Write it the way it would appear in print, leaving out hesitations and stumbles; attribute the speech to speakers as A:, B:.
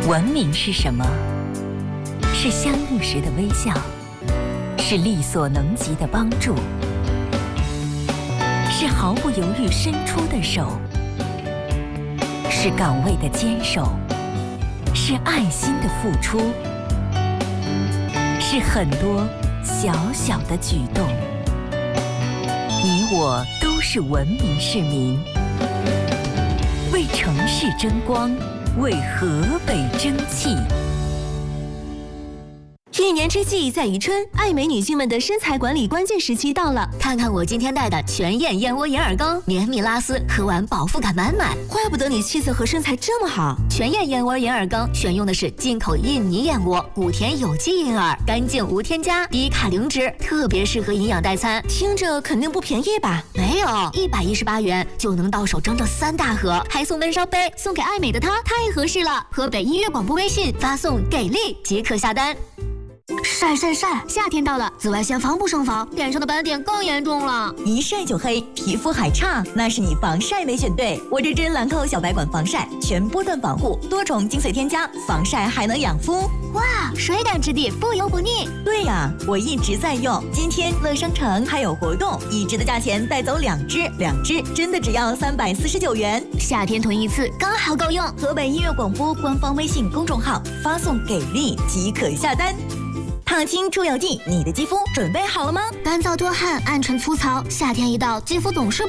A: 文明是什么？是相遇时的微笑，是力所能及的帮助，是毫不犹豫伸出的手，是岗位的坚守，是爱心的付出，是很多小小的举动。你我都是文明市民，为城市争光，为河北争气。
B: 一年之计在于春，爱美女性们的身材管理关键时期到了。
C: 看看我今天带的全燕燕窝银耳羹，绵密拉丝，喝完饱腹感满满。
B: 怪不得你气色和身材这么好。
C: 全燕燕窝银耳羹选用的是进口印尼燕窝，谷田有机银耳，干净无添加，低卡零脂，特别适合营养代餐。
B: 听着肯定不便宜吧？
C: 没有，118元就能到手整整3大盒，还送温烧杯，送给爱美的她太合适了。河北音乐广播微信发送“给力”即可下单。晒晒晒！夏天到了，紫外线防不胜防，脸上的斑点更严重了。
D: 一晒就黑，皮肤还差，那是你防晒没选对。我这支兰蔻小白管防晒，全波段防护，多重精粹添加，防晒还能养肤。
C: 哇，水感质地，不油不腻。
D: 对呀，我一直在用。今天乐商城还有活动，一支的价钱带走2支，2支真的只要349元。
C: 夏天囤一次刚好够用。
D: 河北音乐广播官方微信公众号发送“给力”即可下单。烫青出油剂，你的肌肤准备好了吗？
C: 干燥多汗、暗沉粗糙，夏天一到，肌肤总是